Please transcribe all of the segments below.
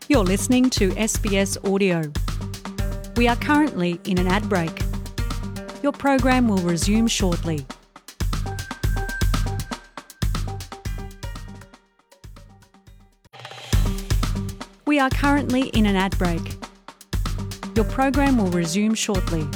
You're listening to SBS Audio. We are currently in an ad break. Your program will resume shortly. We are currently in an ad break. Your program will resume shortly.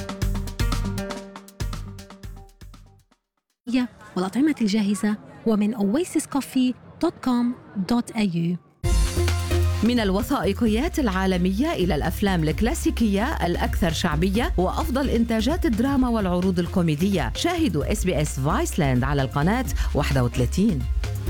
والأطعمة الجاهزة ومن oasiscoffee.com.au. من الوثائقيات العالمية إلى الأفلام الكلاسيكية الأكثر شعبية وأفضل إنتاجات الدراما والعروض الكوميدية، شاهدوا SBS Viceland على القناة 31.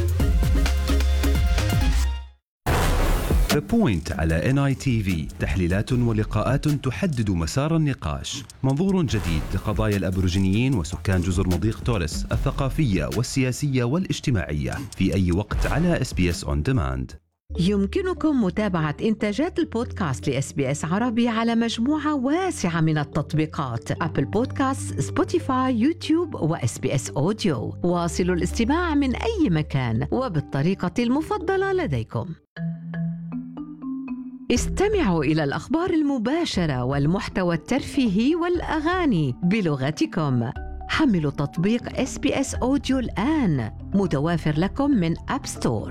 The Point على NITV، تحليلات ولقاءات تحدد مسار النقاش، منظور جديد لقضايا الأبوريجينيين وسكان جزر مضيق توريس الثقافية والسياسية والاجتماعية في أي وقت على SBS On Demand. يمكنكم متابعة إنتاجات البودكاست لSBS عربي على مجموعة واسعة من التطبيقات: أبل بودكاست، سبوتيفاي، يوتيوب وSBS أوديو. واصلوا الاستماع من أي مكان وبالطريقة المفضلة لديكم. استمعوا إلى الأخبار المباشرة والمحتوى الترفيهي والأغاني بلغتكم. حملوا تطبيق SBS أوديو الآن، متوافر لكم من أب ستور.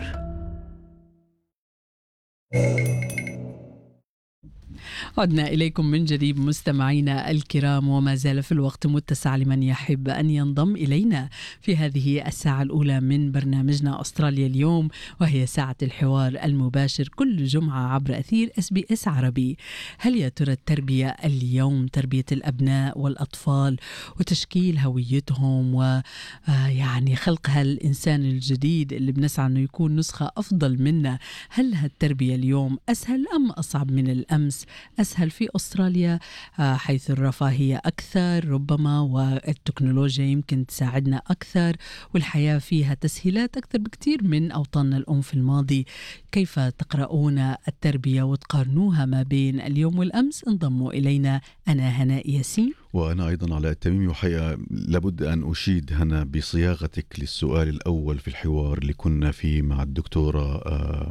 عدنا إليكم من جديد مستمعينا الكرام، وما زال في الوقت متسع لمن يحب أن ينضم إلينا في هذه الساعة الأولى من برنامجنا أستراليا اليوم، وهي ساعة الحوار المباشر كل جمعة عبر أثير SBS عربي. هل يا ترى التربية اليوم، تربية الأبناء والأطفال وتشكيل هويتهم ويعني خلق هالإنسان الجديد اللي بنسعى أنه يكون نسخة أفضل منا، هل هالتربية اليوم أسهل أم أصعب من الأمس؟ أسهل في أستراليا حيث الرفاهية أكثر ربما، والتكنولوجيا يمكن تساعدنا أكثر، والحياة فيها تسهيلات أكثر بكثير من أوطاننا الأم في الماضي. كيف تقرؤون التربية وتقارنوها ما بين اليوم والأمس؟ انضموا إلينا أنا هناء ياسين وأنا أيضا علاء التميمي. وحقيقة لابد أن أشيد هنا بصياغتك للسؤال الأول في الحوار اللي كنا فيه مع الدكتورة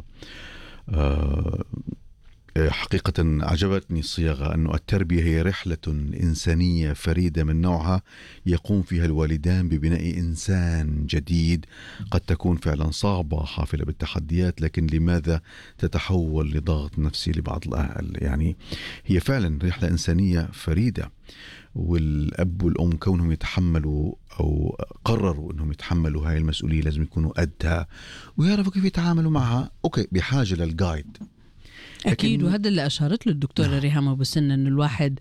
حقيقة عجبتني الصياغة، أنه التربية هي رحلة إنسانية فريدة من نوعها يقوم فيها الوالدان ببناء إنسان جديد، قد تكون فعلا صعبة حافلة بالتحديات، لكن لماذا تتحول لضغط نفسي لبعض الأهل؟ يعني هي فعلا رحلة إنسانية فريدة، والأب والأم كونهم يتحملوا أو قرروا أنهم يتحملوا هاي المسؤولية لازم يكونوا قدها ويعرفوا كيف يتعاملوا معها. أوكي، بحاجة للجايد أكيد، وهذا اللي أشارت له الدكتورة ريهام أبو سنة، أنه الواحد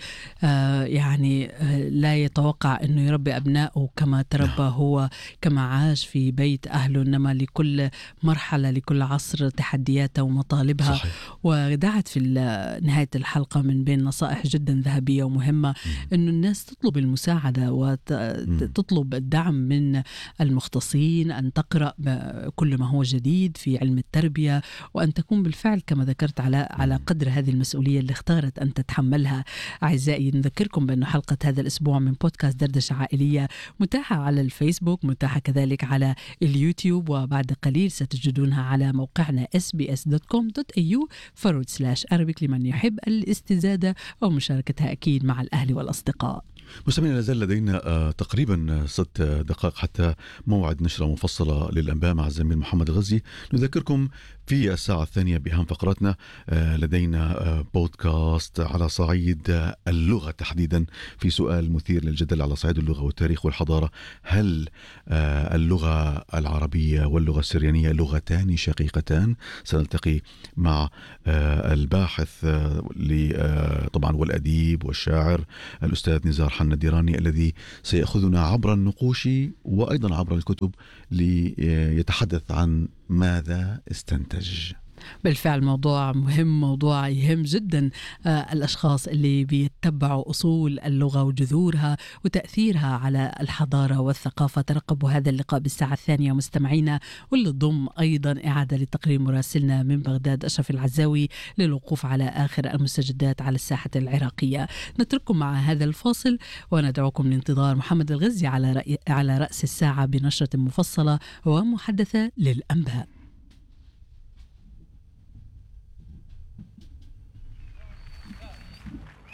لا يتوقع أنه يربي أبنائه كما تربى هو، كما عاش في بيت أهله، إنما لكل مرحلة لكل عصر تحدياتها ومطالبها. صحيح. ودعت في نهاية الحلقة من بين نصائح جدا ذهبية ومهمة أنه الناس تطلب المساعدة وتطلب الدعم من المختصين، أن تقرأ كل ما هو جديد في علم التربية، وأن تكون بالفعل كما ذكرت على قدر هذه المسؤولية اللي اختارت أن تتحملها. أعزائي، نذكركم بأن حلقة هذا الأسبوع من بودكاست دردشة عائلية متاحة على الفيسبوك، متاحة كذلك على اليوتيوب، وبعد قليل ستجدونها على موقعنا sbs.com.au/Arabic لمن يحب الاستزادة ومشاركتها أكيد مع الأهل والأصدقاء. مستمعينا، لازال لدينا تقريبا 6 دقائق حتى موعد نشرة مفصلة للأنباء مع الزميل محمد الغزي. نذكركم في الساعة الثانية بأهم فقراتنا. لدينا بودكاست على صعيد اللغة تحديدا، في سؤال مثير للجدل على صعيد اللغة والتاريخ والحضارة: هل اللغة العربية واللغة السريانية لغتان شقيقتان؟ سنلتقي مع الباحث طبعا والأديب والشاعر الأستاذ نزار حنا الديراني، الذي سيأخذنا عبر النقوش وأيضا عبر الكتب ليتحدث عن ماذا استنتج. بالفعل موضوع مهم، موضوع يهم جدا الأشخاص اللي بيتبعوا أصول اللغة وجذورها وتأثيرها على الحضارة والثقافة. ترقبوا هذا اللقاء بالساعة الثانية مستمعينا، واللي ضم أيضا إعادة لتقرير مراسلنا من بغداد أشرف العزاوي للوقوف على آخر المستجدات على الساحة العراقية. نترككم مع هذا الفاصل وندعوكم لانتظار محمد الغزي على رأس الساعة بنشرة مفصلة ومحدثة للأنباء.